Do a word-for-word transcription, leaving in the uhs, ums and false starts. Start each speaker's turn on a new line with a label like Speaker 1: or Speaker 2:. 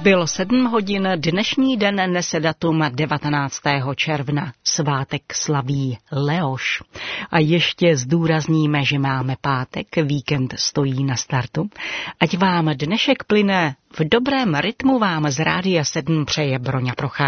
Speaker 1: Bylo sedm hodin, dnešní den nese datum devatenáctého června, svátek slaví Leoš. A ještě zdůrazníme, že máme pátek, víkend stojí na startu. Ať vám dnešek plyne v dobrém rytmu, vám z Rádia sedm přeje Broňa Procházková.